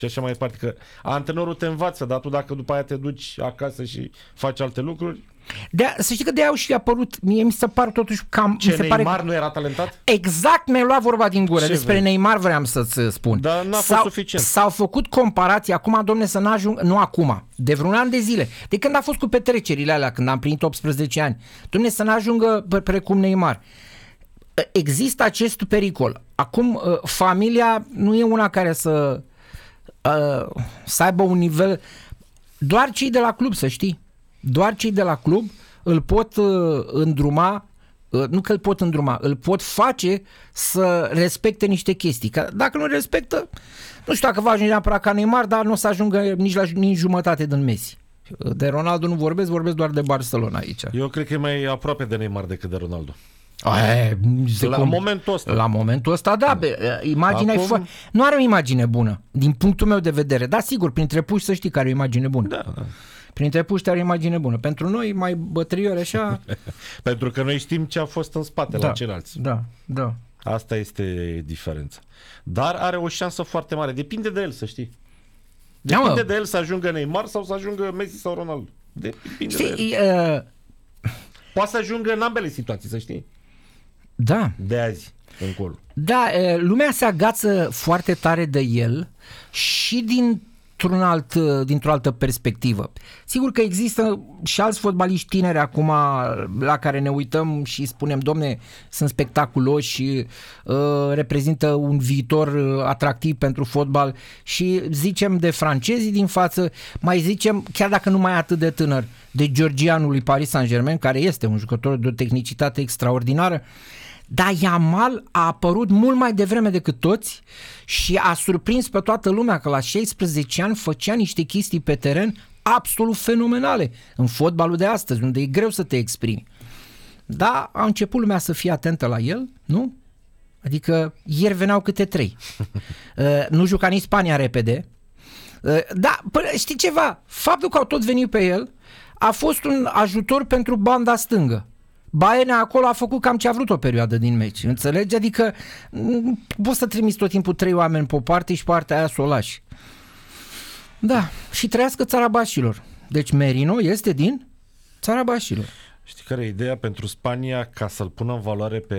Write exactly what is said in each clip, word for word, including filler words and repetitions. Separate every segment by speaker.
Speaker 1: și așa mai departe, că antrenorul te învață, dar tu dacă după aia te duci acasă și faci alte lucruri...
Speaker 2: De să știi că de-aia au și apărut, mie mi se pare totuși cam...
Speaker 1: Ce,
Speaker 2: mi se
Speaker 1: Neymar
Speaker 2: pare...
Speaker 1: nu era talentat?
Speaker 2: Exact, mi-ai luat vorba din gură.
Speaker 1: Ce
Speaker 2: Despre
Speaker 1: vrei?
Speaker 2: Neymar vreau să-ți spun.
Speaker 1: Dar n-a fost
Speaker 2: S-au,
Speaker 1: suficient.
Speaker 2: S-au făcut comparații, acum, domne, să n-ajung, nu acum, de vreun an de zile, de când a fost cu petrecerile alea, când am plinit optsprezece ani, domne, să n-ajungă precum Neymar. Există acest pericol. Acum, familia nu e una care să, să aibă un nivel... Doar cei de la club, să știi. Doar cei de la club îl pot îndruma, nu că îl pot îndruma, îl pot face să respecte niște chestii. Că dacă nu respectă, nu știu dacă va ajunge neapărat ca Neymar, dar nu o să ajungă nici la nici jumătate din Messi. De Ronaldo nu vorbesc, vorbesc doar de Barcelona aici.
Speaker 1: Eu cred că e mai aproape de Neymar decât de Ronaldo.
Speaker 2: Aie,
Speaker 1: la cum? momentul ăsta.
Speaker 2: La momentul ăsta, da. Imaginea Acum... e fo- nu are o imagine bună, din punctul meu de vedere. Da, sigur, printre puși să știi că are o imagine bună.
Speaker 1: Da, da.
Speaker 2: Printre puși are o imagine bună. Pentru noi, mai bătriori așa...
Speaker 1: Pentru că noi știm ce a fost în spate
Speaker 2: da,
Speaker 1: la ceilalți.
Speaker 2: Da, da.
Speaker 1: Asta este diferența. Dar are o șansă foarte mare. Depinde de el, să știi. Depinde da, de el să ajungă Neymar sau să ajungă Messi sau Ronaldo. Depinde știi, de el. Uh... Poate să ajungă în ambele situații, să știi.
Speaker 2: Da.
Speaker 1: De azi încolo.
Speaker 2: Da, lumea se agață foarte tare de el și dintr-un alt, dintr-o altă perspectivă. Sigur că există și alți fotbaliști tineri acum la care ne uităm și spunem, domne, sunt spectaculoși și uh, reprezintă un viitor atractiv pentru fotbal și zicem de francezii din față, mai zicem, chiar dacă nu mai e atât de tânăr, de Georgianul lui Paris Saint-Germain, care este un jucător de o tehnicitate extraordinară. Dar Yamal a apărut mult mai devreme decât toți și a surprins pe toată lumea că la șaisprezece ani făcea niște chestii pe teren absolut fenomenale în fotbalul de astăzi, unde e greu să te exprimi. Da, a început lumea să fie atentă la el, nu? Adică ieri veneau câte trei. Uh, nu juca nici Spania repede. Uh, da, până, știi ceva? Faptul că au tot venit pe el a fost un ajutor pentru banda stângă. Bayern acolo a făcut cam ce a vrut o perioadă din meci, înțelegi? Adică poți să trimiți tot timpul trei oameni pe o parte și partea aia să o lași. Da, și trăiască țara Bașilor. Deci Merino este din țara Bașilor.
Speaker 1: Știi care e ideea pentru Spania ca să-l pună în valoare pe,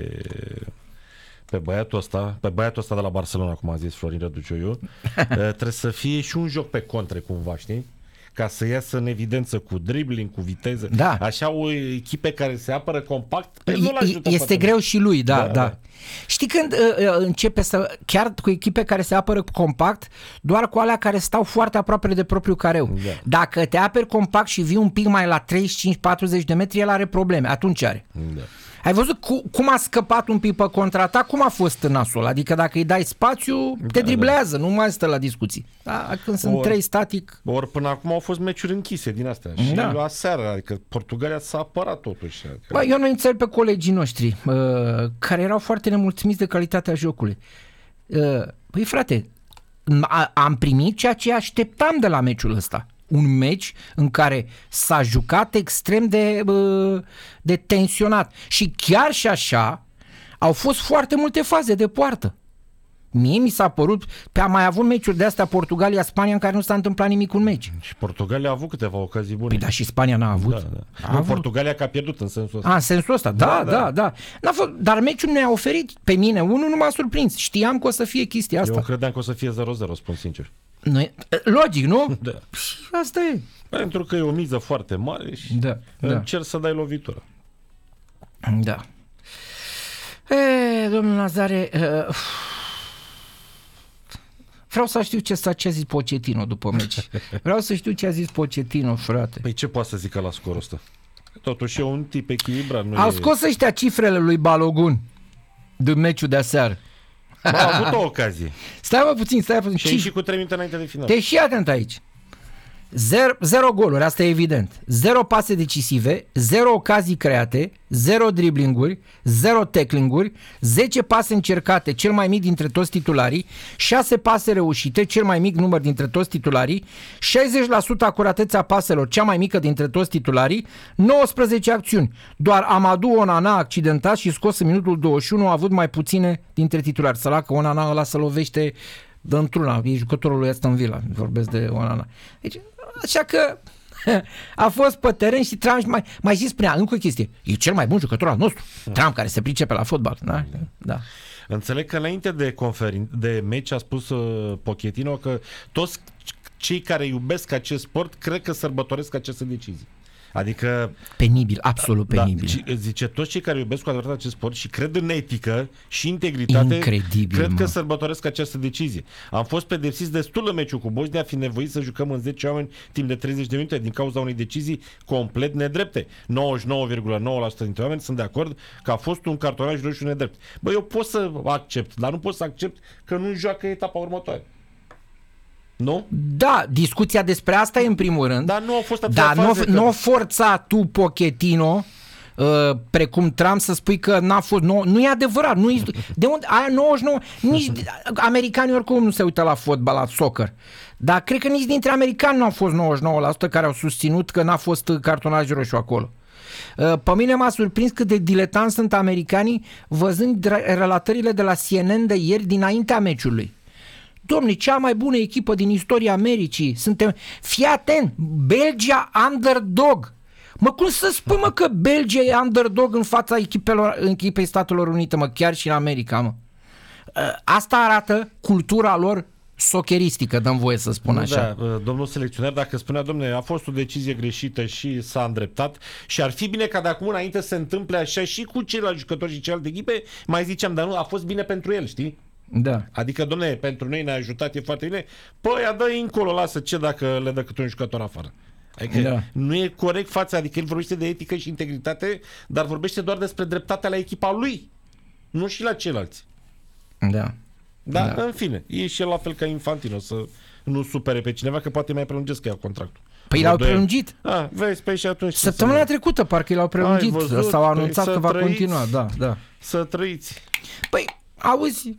Speaker 1: pe băiatul ăsta, pe băiatul ăsta de la Barcelona, cum a zis Florin Răducioiu, trebuie să fie și un joc pe contre cumva, știi? Ca să iasă în evidență cu dribbling, cu viteză.
Speaker 2: Da.
Speaker 1: Așa o echipă care se apără compact, nu l-ajută.
Speaker 2: Este greu și lui, da, da. da. Știi când uh, începe să, chiar cu echipe care se apără compact, doar cu alea care stau foarte aproape de propriul careu.
Speaker 1: Da.
Speaker 2: Dacă te aperi compact și vii un pic mai la treizeci și cinci patruzeci de metri, el are probleme, atunci are.
Speaker 1: Da.
Speaker 2: Ai văzut cu, cum a scăpat un pic pe contraatac? Cum a fost nasul? Adică dacă îi dai spațiu, te da, driblează, da. Nu mai stă la discuții. Da, când sunt or, trei static...
Speaker 1: Ori până acum au fost meciuri închise din astea. Și
Speaker 2: da.
Speaker 1: la seară, adică Portugalia s-a apărat totuși. Adică...
Speaker 2: Bă, eu nu înțeleg pe colegii noștri, uh, care erau foarte nemulțumiți de calitatea jocului. Uh, păi frate, a, am primit ceea ce așteptam de la meciul ăsta. Un meci în care s-a jucat extrem de, de tensionat și chiar și așa au fost foarte multe faze de poartă. Mie mi s-a părut, pe a mai avut meciuri de astea Portugalia-Spania în care nu s-a întâmplat nimic în meci.
Speaker 1: Și Portugalia a avut câteva ocazii bune.
Speaker 2: Păi da, și Spania n-a avut.
Speaker 1: Da, da.
Speaker 2: A
Speaker 1: nu,
Speaker 2: avut.
Speaker 1: Portugalia că a pierdut în sensul ăsta.
Speaker 2: A, în sensul ăsta, da, da, da. da. N-a fost, dar meciul ne-a oferit, pe mine, unul nu m-a surprins. Știam că o să fie chestia asta.
Speaker 1: Eu credeam că o să fie zero zero, spun sincer.
Speaker 2: Noi, logic, nu?
Speaker 1: Da.
Speaker 2: Și asta e.
Speaker 1: Pentru că e o miză foarte mare și
Speaker 2: da,
Speaker 1: încerci
Speaker 2: da.
Speaker 1: să dai lovitură.
Speaker 2: Da. E, domnul Nazare, uh, vreau să știu ce, ce a zis Pochettino după meci. Vreau să știu ce a zis Pochettino, frate.
Speaker 1: Păi ce poate să zică la scorul ăsta? Totuși e un tip echilibrat.
Speaker 2: Au e... scos ăștia cifrele lui Balogun din meciul de aseară.
Speaker 1: Ba, a avut o ocazie.
Speaker 2: Stai mă puțin, stai puțin.
Speaker 1: Și, și cu trei minute înainte de final.
Speaker 2: Te și atent aici. Zero, zero goluri, asta e evident. Zero pase decisive, zero ocazii create, zero driblinguri, zero tacklinguri, zece pase încercate, cel mai mic dintre toți titularii, șase pase reușite, cel mai mic număr dintre toți titularii, șaizeci la sută acuratețea paselor, cea mai mică dintre toți titularii, nouăsprezece acțiuni. Doar Amadou Onana accidentat și scos în minutul douăzeci și unu a avut mai puține dintre titulari. Săracă Onana ăla se lovește dă într-una, e jucătorul lui Aston Villa, vorbesc de Onana. Deci, așa că a fost pe teren și Trump mai, mai zis spunea, încă o chestie, e cel mai bun jucător al nostru, Trump care se pricepe la fotbal. Da? Da.
Speaker 1: Înțeleg că înainte de conferin- de meci a spus uh, Pochettino că toți cei care iubesc acest sport cred că sărbătoresc aceste decizii. Adică...
Speaker 2: Penibil, absolut penibil.
Speaker 1: Da, zice, toți cei care iubesc cu adevărat acest sport și cred în etică și integritate,
Speaker 2: incredibil,
Speaker 1: cred
Speaker 2: mă.
Speaker 1: că sărbătoresc această decizie. Am fost pedepsiți destul în meciul cu Bosnia, fi nevoit să jucăm în zece oameni timp de treizeci de minute din cauza unei decizii complet nedrepte. nouăzeci și nouă virgulă nouă la sută dintre oameni sunt de acord că a fost un cartonaj roșu nedrept. Bă, eu pot să accept, dar nu pot să accept că nu joacă etapa următoare. Nu?
Speaker 2: Da, discuția despre asta e în primul rând.
Speaker 1: Dar nu au fost atâtea
Speaker 2: Dar
Speaker 1: faze.
Speaker 2: nu, nu forța tu, Pochettino, uh, precum Trump, să spui că n-a fost... Nu, nu e adevărat. Nu e, de unde? Aia nouăzeci și nouă... Nici, americanii oricum nu se uită la fotbal, la soccer. Dar cred că nici dintre americani nu au fost nouăzeci și nouă la sută care au susținut că n-a fost cartonaj roșu acolo. Pe mine m-a surprins cât de diletanți sunt americanii văzând relatările de la C N N de ieri dinaintea meciului. Dom'le, cea mai bună echipă din istoria Americii. Suntem... Fii atent, Belgia underdog. Mă, cum să spui, mă, că Belgia e underdog în fața echipelor, echipei Statelor Unite, mă, chiar și în America, mă. Asta arată cultura lor socceristică, dăm voie să spun așa.
Speaker 1: Da, domnul selecționer, dacă spunea, domne, a fost o decizie greșită și s-a îndreptat și ar fi bine ca de acum înainte să se întâmple așa și cu ceilalți jucători și celelalte echipe, mai ziceam, dar nu, a fost bine pentru el, știi?
Speaker 2: Da.
Speaker 1: Adică, domne, pentru noi ne-a ajutat, e foarte bine. Păi, dă-i încolo, lasă ce dacă le dă câte un jucător afară. Adică da. Nu e corect față, adică el vorbește de etică și integritate, dar vorbește doar despre dreptatea la echipa lui, nu și la ceilalți.
Speaker 2: Da.
Speaker 1: Da,
Speaker 2: da.
Speaker 1: În fine, e și el la fel ca Infantino, să nu supere pe cineva, că poate mai prelungesc că ia contractul.
Speaker 2: Păi l-au prelungit.
Speaker 1: Ah, vezi, pe și atunci.
Speaker 2: Săptămâna trecută parcă l-au prelungit. Văzut, s-au anunțat că va trăiți, continua. Da, da.
Speaker 1: Să trăiți.
Speaker 2: Păi, auzi,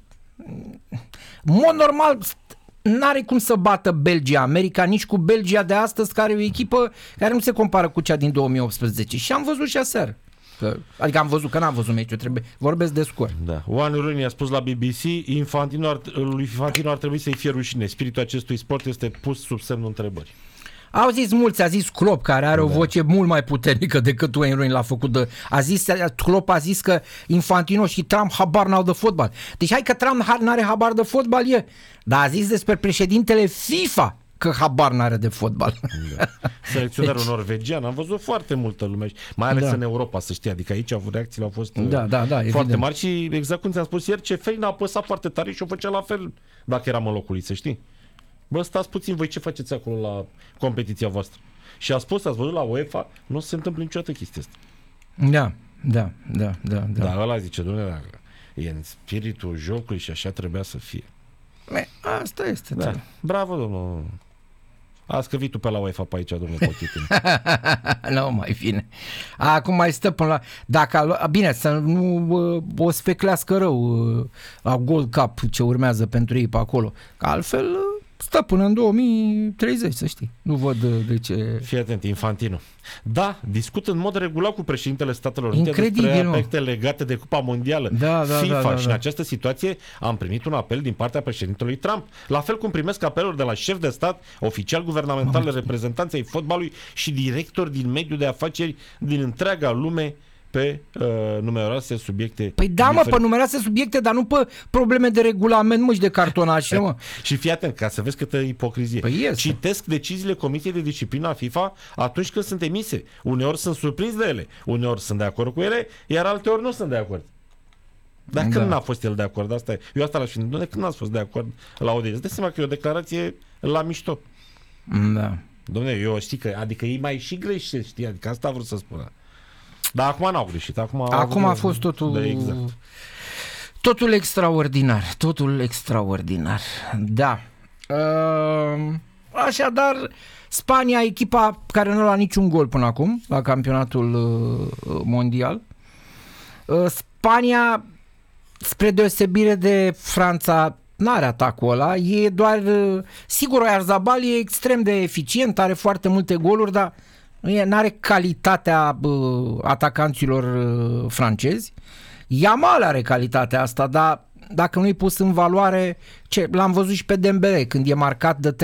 Speaker 2: în mod normal n-are cum să bată Belgia, America, nici cu Belgia de astăzi, care e o echipă care nu se compară cu cea din două mii optsprezece. Și am văzut și aseară. Că, adică am văzut, că n-am văzut meciul, trebuie, vorbesc de scor.
Speaker 1: Da. Oane Rooney a spus la B B C, Infantino ar, lui Infantino ar trebui să-i fie rușine. Spiritul acestui sport este pus sub semnul întrebării.
Speaker 2: Au zis mulți, a zis Klopp, care are da. o voce mult mai puternică decât Wayne Rooney l-a făcut de... A zis, Klopp a zis că Infantino și Trump habar n-au de fotbal. Deci hai că Trump n-are habar de fotbal, e. Dar a zis despre președintele FIFA că habar n-are de fotbal.
Speaker 1: Da. Selecționerul deci... norvegian, am văzut foarte multă lume, mai ales da. în Europa, să știi, adică aici reacțiile au fost
Speaker 2: da, da, da,
Speaker 1: foarte
Speaker 2: evident.
Speaker 1: mari și exact cum ți-am spus ieri, C F n-a apăsat foarte tare și o făcea la fel dacă eram în locul lui, să știi. Bă, stați puțin, voi ce faceți acolo la competiția voastră? Și a spus, ați văzut la UEFA, nu se întâmplă niciodată chestia asta.
Speaker 2: Da, da, da, da. Da,
Speaker 1: da ăla zice, domnule, e în spiritul jocului și așa trebuia să fie.
Speaker 2: Me, asta este.
Speaker 1: Da. Bravo, domnul. Azi că vii tu pe la UEFA pe aici, domnul Pochettino.
Speaker 2: Nu mai bine. Acum mai stă până la... Dacă, bine, să nu o sfeclească rău la Gold Cup ce urmează pentru ei pe acolo. Că altfel stă până în două mii treizeci, să știi. Nu văd de ce...
Speaker 1: Fii atent, Infantino. Da, discut în mod regulat cu președintele Statelor Unite
Speaker 2: Incredibil,
Speaker 1: despre
Speaker 2: mă.
Speaker 1: aspecte legate de Cupa Mondială,
Speaker 2: da, da,
Speaker 1: FIFA
Speaker 2: da, da,
Speaker 1: și
Speaker 2: da.
Speaker 1: în această situație am primit un apel din partea președintelui Trump. La fel cum primesc apeluri de la șef de stat, oficial guvernamental, reprezentanți ai fotbalului și directori din mediul de afaceri din întreaga lume pe uh, numeroase subiecte.
Speaker 2: Păi da, diferite. Mă, pe numeroase subiecte, dar nu pe probleme de regulament, mă, și de cartonaj, mă.
Speaker 1: Și fii atent, ca să vezi câtă ipocrizie.
Speaker 2: Păi
Speaker 1: citesc deciziile Comisiei de Disciplină a FIFA atunci când sunt emise. Uneori sunt surprins de ele, uneori sunt de acord cu ele, iar alteori nu sunt de acord. Dar da. Când n-a fost el de acord? Asta e. Eu asta l-aș fi întâlnit. Când n-ați fost de acord la o decizie? Dă seama că e o declarație la mișto.
Speaker 2: Da.
Speaker 1: Dom'le, eu știi că, adică ei mai și greșesc, știi? Adică asta vreau să spun. Dar acum n-au greșit. Acum,
Speaker 2: acum a fost totul...
Speaker 1: Da, exact.
Speaker 2: Totul extraordinar. Totul extraordinar. Da. Așadar, Spania, echipa care nu a luat niciun gol până acum la campionatul mondial. Spania, spre deosebire de Franța, n-are atacul ăla, e doar, sigur, Oyarzabal e extrem de eficient, are foarte multe goluri, dar nu are calitatea uh, atacanților uh, francezi. Yamal are calitatea asta, dar dacă nu-i pus în valoare, ce, l-am văzut și pe Dembele când e marcat de